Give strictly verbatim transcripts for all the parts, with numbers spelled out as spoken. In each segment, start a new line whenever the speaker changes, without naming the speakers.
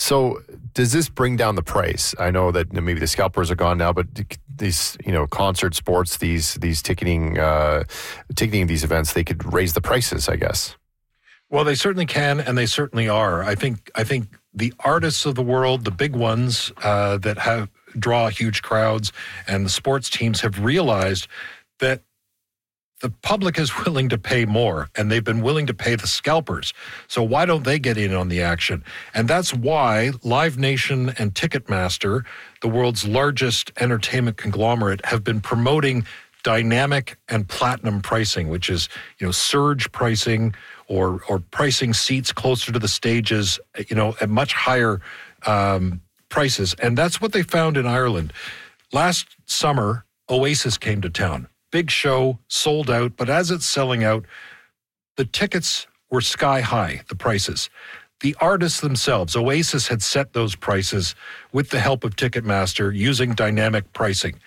So does this bring down the price? I know that maybe the scalpers are gone now, but these, you know, concert sports, these these ticketing uh, ticketing these events, they could raise the prices, I guess.
Well, they certainly can, and they certainly are. I think I think the artists of the world, the big ones uh, that have draw huge crowds, and the sports teams have realized that the public is willing to pay more, and they've been willing to pay the scalpers. So why don't they get in on the action? And that's why Live Nation and Ticketmaster, the world's largest entertainment conglomerate, have been promoting dynamic and platinum pricing, which is, you know, surge pricing or or pricing seats closer to the stages, you know, at much higher um, prices. And that's what they found in Ireland. Last summer, Oasis came to town. Big show, sold out, but as it's selling out, the tickets were sky high, the prices. The artists themselves, Oasis had set those prices with the help of Ticketmaster using dynamic pricing.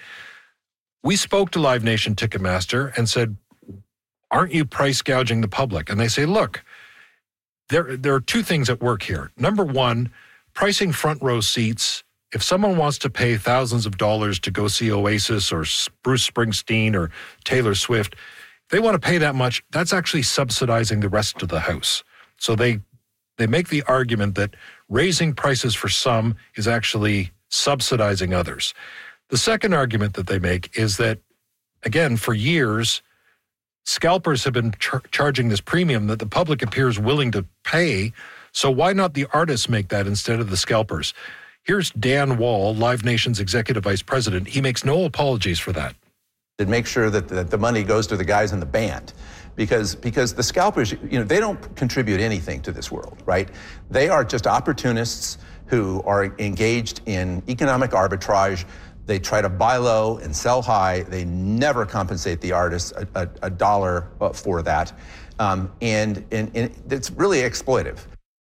We spoke to Live Nation Ticketmaster and said, aren't you price gouging the public? And they say, look, there, there are two things at work here. Number one, pricing front row seats. If someone wants to pay thousands of dollars to go see Oasis or Bruce Springsteen or Taylor Swift, they want to pay that much, that's actually subsidizing the rest of the house. So they they make the argument that raising prices for some is actually subsidizing others. The second argument that they make is that, again, for years, scalpers have been char- charging this premium that the public appears willing to pay. So why not the artists make that instead of the scalpers? Here's Dan Wall, Live Nation's executive vice president. He makes no apologies for that.
To make sure that the, that the money goes to the guys in the band, because because the scalpers, you know, they don't contribute anything to this world, right? They are just opportunists who are engaged in economic arbitrage. They try to buy low and sell high. They never compensate the artists a, a, a dollar for that, um, and, and and it's really exploitive.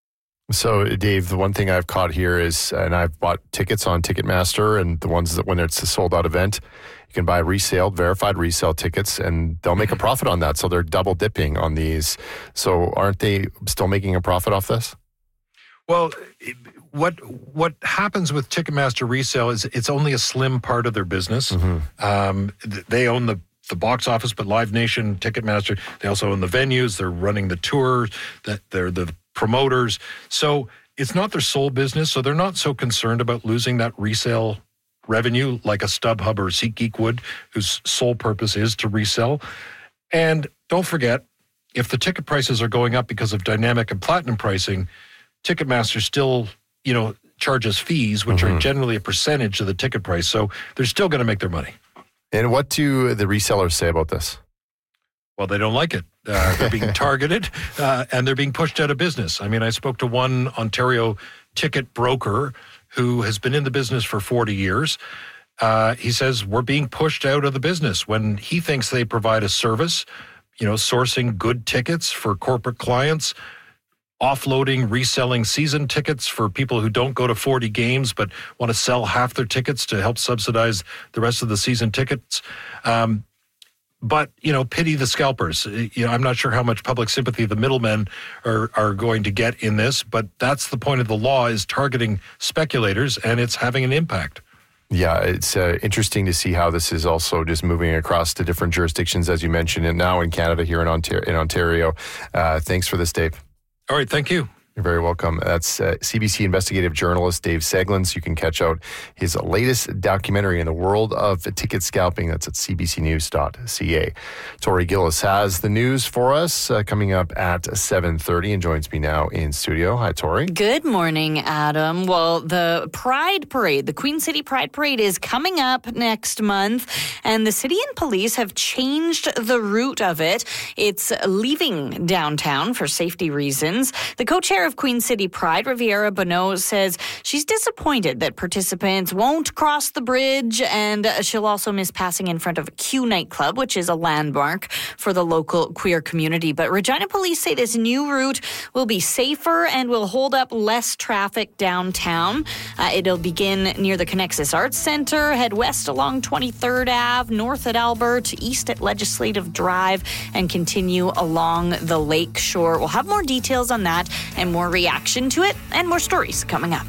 So, Dave, the one thing I've caught here is, and I've bought tickets on Ticketmaster, and the ones that when it's a sold-out event, you can buy resale, verified resale tickets, and they'll make a profit on that. So they're double dipping on these. So aren't they still making a profit off this?
Well, what what happens with Ticketmaster resale is it's only a slim part of their business. Mm-hmm. Um, they own the the box office, but Live Nation, Ticketmaster, they also own the venues. They're running the tours. That they're the promoters. So it's not their sole business. So they're not so concerned about losing that resale revenue like a StubHub or SeatGeek would, whose sole purpose is to resell. And don't forget, if the ticket prices are going up because of dynamic and platinum pricing, Ticketmaster still, you know, charges fees, which mm-hmm. are generally a percentage of the ticket price. So they're still going to make their money.
And what do the resellers say about this?
Well, they don't like it. Uh, they're being targeted uh, and they're being pushed out of business. I mean, I spoke to one Ontario ticket broker who has been in the business for forty years. Uh, he says, we're being pushed out of the business when he thinks they provide a service, you know, sourcing good tickets for corporate clients, offloading, reselling season tickets for people who don't go to forty games but want to sell half their tickets to help subsidize the rest of the season tickets. Um, but, you know, pity the scalpers. You know, I'm not sure how much public sympathy the middlemen are, are going to get in this, but that's the point of the law, is targeting speculators, and it's having an impact.
Yeah, it's uh, interesting to see how this is also just moving across to different jurisdictions, as you mentioned, and now in Canada, here in Ontario. In Ontario. Uh, thanks for this, Dave.
All right, thank you.
You're very welcome. That's uh, C B C investigative journalist Dave Seglins. You can catch out his latest documentary in the world of ticket scalping. That's at c b c news dot c a. Tori Gillis has the news for us uh, coming up at seven thirty and joins me now in studio. Hi, Tori.
Good morning, Adam. Well, the Pride Parade, the Queen City Pride Parade, is coming up next month, and the city and police have changed the route of it. It's leaving downtown for safety reasons. The co-chair of Queen City Pride, Riviera Bonneau, says she's disappointed that participants won't cross the bridge, and she'll also miss passing in front of Q nightclub, which is a landmark for the local queer community. But Regina police say this new route will be safer and will hold up less traffic downtown. Uh, it'll begin near the Connexus Arts Center, head west along twenty-third Avenue, north at Albert, east at Legislative Drive, and continue along the lake shore. We'll have more details on that and more reaction to it and more stories coming up.